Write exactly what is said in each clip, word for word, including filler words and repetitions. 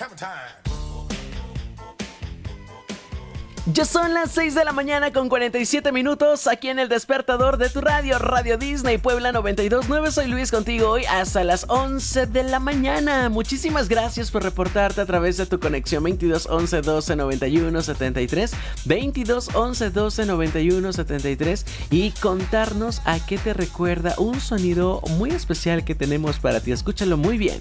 Ya son las seis de la mañana con cuarenta y siete minutos aquí en el despertador de tu radio, Radio Disney Puebla noventa y dos punto nueve. Soy Luis contigo hoy hasta las once de la mañana. Muchísimas gracias por reportarte a través de tu conexión veintidós once doce noventa y uno setenta y tres, veintidós once doce noventa y uno setenta y tres y contarnos a qué te recuerda un sonido muy especial que tenemos para ti. Escúchalo muy bien.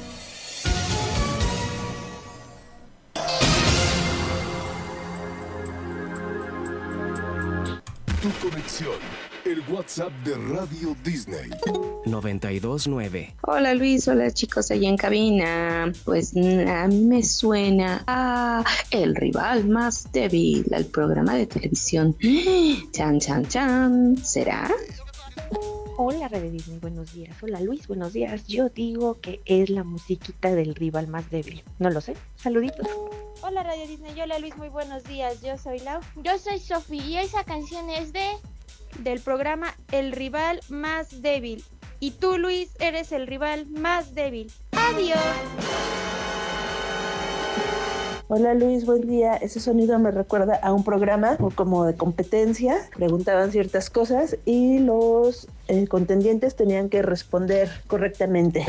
Tu conexión, el WhatsApp de Radio Disney. noventa y dos punto nueve. Hola Luis, hola chicos allá en cabina. Pues a mí me suena a El rival más débil, al programa de televisión. Chan, chan, chan. ¿Será? Hola Radio Disney, buenos días. Hola Luis, buenos días. Yo digo que es la musiquita del rival más débil. No lo sé. Saluditos. Hola Radio Disney, hola Luis, muy buenos días. Yo soy Lau. Yo soy Sofi y esa canción es de... del programa El rival más débil. Y tú, Luis, eres el rival más débil. Adiós. Hola Luis, buen día. Ese sonido me recuerda a un programa como de competencia. Preguntaban ciertas cosas y los eh, contendientes tenían que responder correctamente.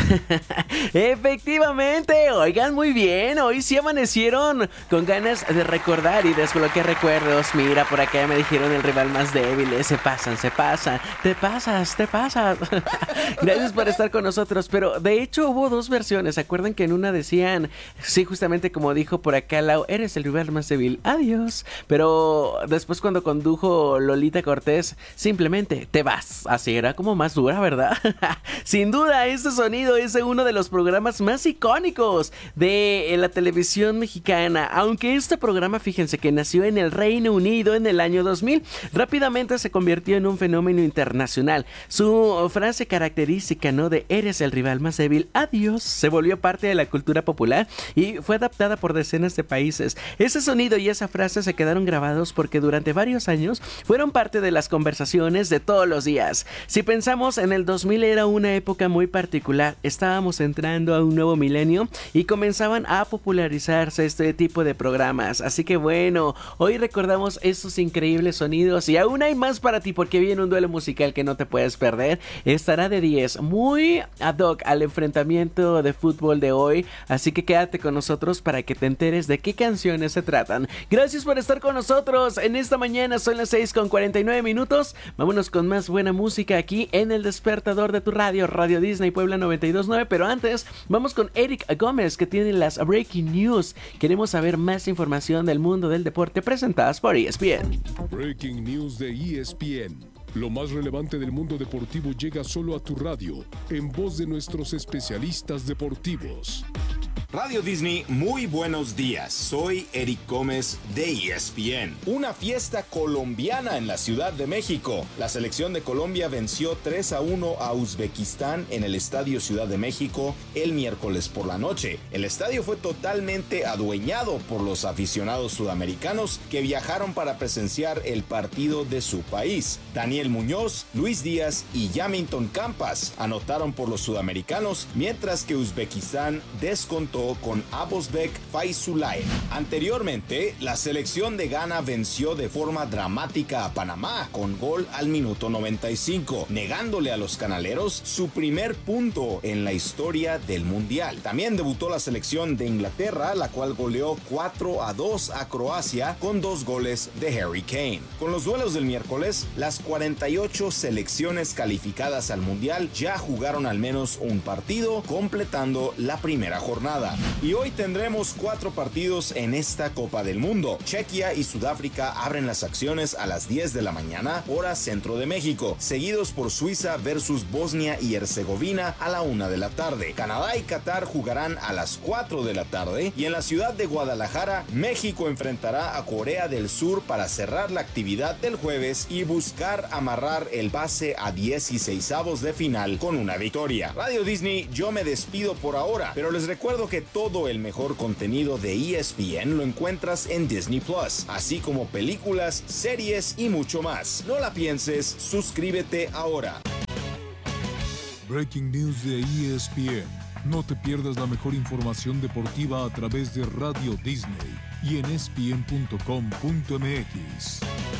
Efectivamente, oigan, muy bien. Hoy sí amanecieron con ganas de recordar y desbloquear recuerdos. Mira, por acá me dijeron el rival más débil. Se pasan, se pasan. Te pasas, te pasas. Gracias por estar con nosotros. Pero de hecho hubo dos versiones. ¿Se acuerdan que en una decían, sí, justamente como dijo por acá Lau, eres el rival más débil, adiós? Pero después cuando condujo Lolita Cortés, simplemente te vas. Así era como más dura, ¿verdad? Sin duda, este sonido es uno de los programas más icónicos de la televisión mexicana. Aunque este programa, fíjense que nació en el Reino Unido en el año dos mil, rápidamente se convirtió en un fenómeno internacional. Su frase característica, ¿no?, de eres el rival más débil, adiós, se volvió parte de la cultura popular y fue adaptada por decenas de países. Ese sonido y esa frase se quedaron grabados porque durante varios años fueron parte de las conversaciones de todos los días. Si pensamos en el dos mil, era una época muy particular. Estábamos entrando a un nuevo milenio y comenzaban a popularizarse este tipo de programas. Así que bueno, hoy recordamos esos increíbles sonidos y aún hay más para ti porque viene un duelo musical que no te puedes perder. Estará de diez, muy ad hoc al enfrentamiento de fútbol de hoy. Así que quédate con nosotros para que te enteres de qué canciones se tratan. Gracias por estar con nosotros en esta mañana. Son las seis con cuarenta y nueve minutos. Vámonos con más buena música aquí en el despertador de tu radio, Radio Disney Puebla noventa y dos punto nueve. Pero antes, vamos con Eric Gómez, que tiene las Breaking News. Queremos saber más información del mundo del deporte presentadas por E S P N. Breaking News de E S P N. Lo más relevante del mundo deportivo llega solo a tu radio, en voz de nuestros especialistas deportivos. Radio Disney, muy buenos días. Soy Eric Gómez de E S P N. Una fiesta colombiana en la Ciudad de México. La selección de Colombia venció tres a uno a Uzbekistán en el Estadio Ciudad de México el miércoles por la noche. El estadio fue totalmente adueñado por los aficionados sudamericanos que viajaron para presenciar el partido de su país. Daniel Muñoz, Luis Díaz y Yamilton Campas anotaron por los sudamericanos, mientras que Uzbekistán descontó con Abosbek Faizulayev. Anteriormente, la selección de Ghana venció de forma dramática a Panamá con gol al minuto noventa y cinco, negándole a los canaleros su primer punto en la historia del mundial. También debutó la selección de Inglaterra, la cual goleó cuatro a dos a Croacia con dos goles de Harry Kane. Con los duelos del miércoles, las cuarenta y ocho selecciones calificadas al mundial ya jugaron al menos un partido, completando la primera jornada. Y hoy tendremos cuatro partidos en esta Copa del Mundo. Chequia y Sudáfrica abren las acciones a las diez de la mañana, hora centro de México, seguidos por Suiza versus Bosnia y Herzegovina a la una de la tarde. Canadá y Qatar jugarán a las cuatro de la tarde y en la ciudad de Guadalajara, México enfrentará a Corea del Sur para cerrar la actividad del jueves y buscar amarrar el pase a dieciseisavos de final con una victoria. Radio Disney, yo me despido por ahora, pero les recuerdo que todo el mejor contenido de E S P N lo encuentras en Disney Plus, así como películas, series y mucho más. No la pienses, suscríbete ahora. Breaking News de E S P N. No te pierdas la mejor información deportiva a través de Radio Disney y en E S P N punto com punto M X.